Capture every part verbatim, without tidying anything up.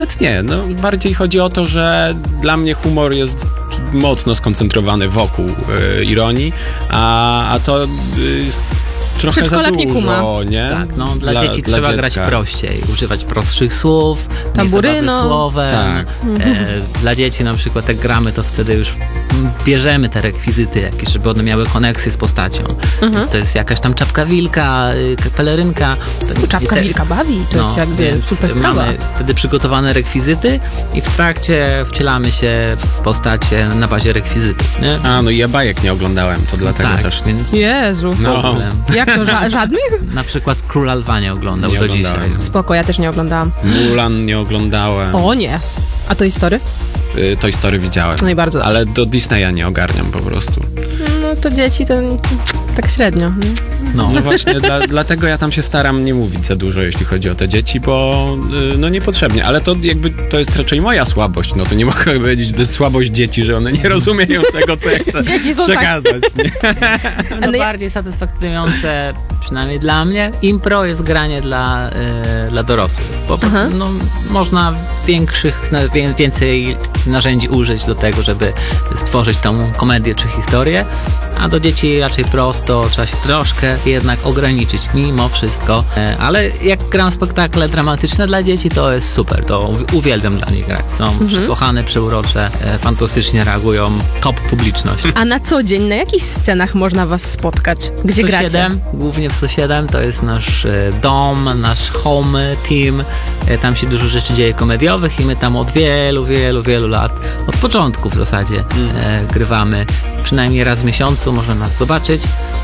Nawet nie, no bardziej chodzi o to, że dla mnie humor jest mocno skoncentrowany wokół y, ironii, a, a to jest trochę za dużo, nie, kuma. nie? Tak, no dla, dla dzieci dla trzeba dziecka. grać prościej, używać prostszych słów, Tamburyno. słowem. Tak. E, dla dzieci na przykład jak gramy, to wtedy już bierzemy te rekwizyty jakieś, żeby one miały koneksję z postacią. Mhm. Więc to jest jakaś tam czapka wilka, y, pelerynka. Czapka te, wilka bawi, to no, jest jakby więc super sprawa. mamy wtedy przygotowane rekwizyty i w trakcie wcielamy się w postacie na bazie rekwizytów, nie? A, no ja bajek nie oglądałem, to dlatego tak, też. więc Jezu. No. problem. Jak to, ża- żadnych? Na przykład Króla Lwa nie oglądał Nie do oglądałem. dzisiaj. Spoko, ja też nie oglądałam. Mulan nie oglądałem. O nie. A to Story? Y, Toy Story widziałem. No i bardzo dobrze. Ale do Disneya nie ogarniam po prostu. No to dzieci to tak średnio. Nie? No. No właśnie, dla, dlatego ja tam się staram nie mówić za dużo, jeśli chodzi o te dzieci, bo y, no niepotrzebnie. Ale to jakby to jest raczej moja słabość. No to nie mogę powiedzieć, że to jest słabość dzieci, że one nie rozumieją tego, co ja chcę Dzieci są przekazać. Nie? No Ale ja- bardziej satysfakcjonujące, przynajmniej dla mnie, impro jest granie dla, y, dla dorosłych. Bo Aha. no, można większych, na, wię- więcej narzędzi użyć do tego, żeby stworzyć tą komedię czy historię, a do dzieci raczej prosto, trzeba się troszkę jednak ograniczyć mimo wszystko. E, Ale jak gram spektakle dramatyczne dla dzieci, to jest super, to uwi- uwielbiam dla nich grać. Są Mhm. przekochane, przeurocze, e, fantastycznie reagują, top publiczność. A na co dzień, na jakich scenach można was spotkać? Gdzie sto gracie? siedem, głównie w sto siedem, to jest nasz e, dom, nasz home team. E, tam się dużo rzeczy dzieje komediowych i my tam od wielu, wielu, wielu lat, od początku w zasadzie e, grywamy. Przynajmniej raz w miesiącu można nas zobaczyć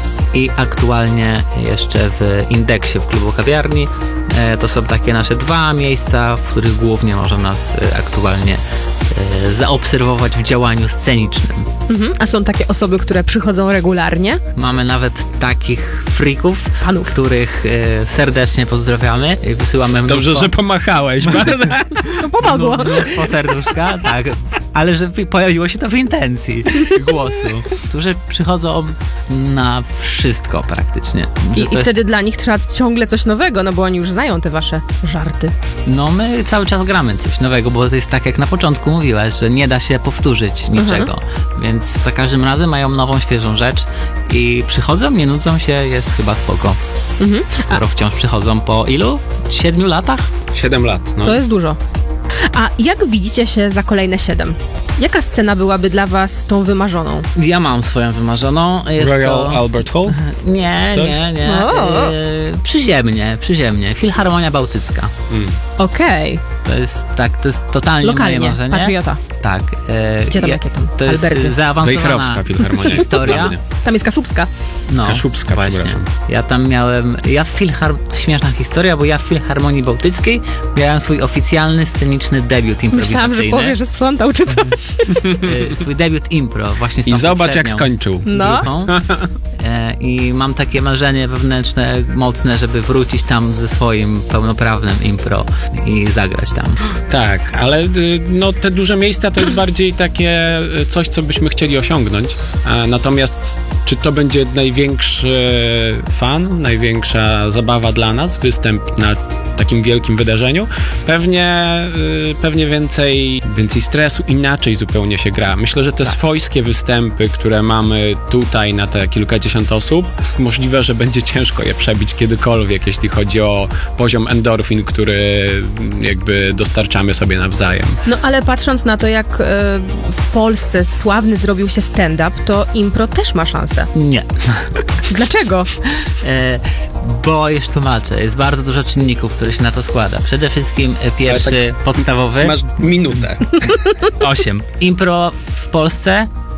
i aktualnie jeszcze w Indeksie w klubu kawiarni. E, to są takie nasze dwa miejsca, w których głównie można nas e, aktualnie e, zaobserwować w działaniu scenicznym. Mhm. A są takie osoby, które przychodzą regularnie? Mamy nawet takich freaków, Fanów. których e, serdecznie pozdrawiamy i wysyłamy mnóstwo, Dobrze, że pomachałeś. Bardzo. To pomogło. mnóstwo serduszka, tak, ale że pojawiło się to w intencji głosu, którzy przychodzą na wszystko praktycznie. I, Że to I jest- wtedy dla nich trzeba ciągle coś nowego, no bo oni już znają te wasze żarty. No my cały czas gramy coś nowego, bo to jest tak jak na początku mówiłaś, że nie da się powtórzyć niczego, więc za każdym razem mają nową, świeżą rzecz i przychodzą, nie nudzą się, jest chyba spoko. Mhm. Skoro wciąż przychodzą po ilu? Siedmiu latach? Siedem lat. No. To jest dużo. A jak widzicie się za kolejne siedem? Jaka scena byłaby dla was tą wymarzoną? Ja mam swoją wymarzoną. Jest Royal to... Albert Hall? Nie, Coś? nie, nie. O. E, przyziemnie, przyziemnie. Filharmonia Bałtycka. Mm. Okej. To jest tak, to jest totalnie Lokalnie. moje marzenie. Patriota. Tak. E, Gdzie tam, ja- jakie tam? To jest Alberty. zaawansowana Wejherowska Filharmonia. historia. Dokładnie. Tam jest Kaszubska. No, Kaszubska, właśnie. przepraszam. Ja tam miałem, ja w Filhar... śmieszna historia, bo ja w Filharmonii Bałtyckiej miałem swój oficjalny, sceniczny debiut improwizacyjny. Myślałam, że powie, że sprzątał czy coś. E, swój debiut impro, właśnie z I tą zobacz, jak poprzednią skończył. No. grupą. E, I mam takie marzenie wewnętrzne, mocne, żeby wrócić tam ze swoim pełnoprawnym impro i zagrać tam. Tak, ale y, no, te duże miejsca to jest bardziej takie y, coś, co byśmy chcieli osiągnąć. A, natomiast czy to będzie największy fan, największa zabawa dla nas, występ na takim wielkim wydarzeniu? Pewnie, y, pewnie więcej, więcej stresu, inaczej zupełnie się gra. Myślę, że te swojskie występy, które mamy tutaj na te kilkadziesiąt osób, możliwe, że będzie ciężko je przebić kiedykolwiek, jeśli chodzi o poziom endorfin, który jakby dostarczamy sobie nawzajem. No ale patrząc na to, jak e, w Polsce sławny zrobił się stand-up, to impro też ma szansę. Nie. Dlaczego? E, bo już tłumaczę, jest bardzo dużo czynników, które się na to składa. Przede wszystkim e, pierwszy, podstawowy, Masz minutę. osiem. Impro w Polsce